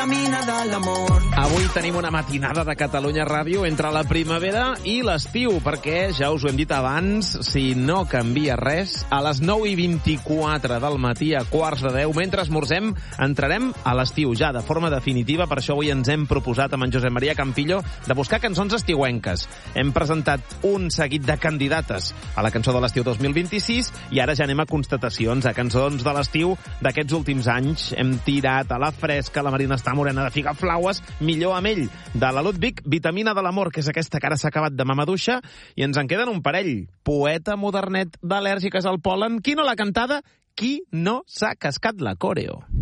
Avui tenim una matinada de Catalunya Ràdio entre la primavera i l'estiu, perquè, ja us ho hem dit abans, si no canvia res, a les 9:24 del matí, a 9:45, mentre esmorzem, entrarem a l'estiu ja, de forma definitiva. Per això avui ens hem proposat amb en Josep Maria Campillo de buscar cançons estiuenques. Hem presentat un seguit de candidates a la cançó de l'estiu 2026 i ara ja anem a constatacions, a cançons de l'estiu d'aquests últims anys. Hem tirat a la fresca, la Marina està morena de Figaflaues, millor amb ell. De la Ludwig, Vitamina de l'amor, que és aquesta que ara s'ha acabat de mamaduixa, i ens en queden un parell. Poeta modernet d'al·lèrgiques al pol·len. Qui no l'ha cantada? Qui no s'ha cascat la coreo?